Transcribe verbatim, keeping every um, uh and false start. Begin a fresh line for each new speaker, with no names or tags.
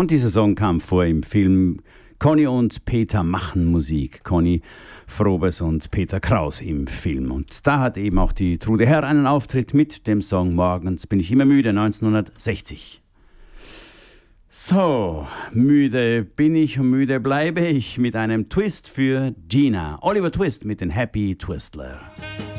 Und dieser Song kam vor im Film Conny und Peter machen Musik. Conny Frobes und Peter Kraus im Film. Und da hat eben auch die Trude Herr einen Auftritt mit dem Song Morgens bin ich immer müde, neunzehnhundertsechzig. So, müde bin ich und müde bleibe ich mit einem Twist für Gina. Oliver Twist mit den Happy Twistler.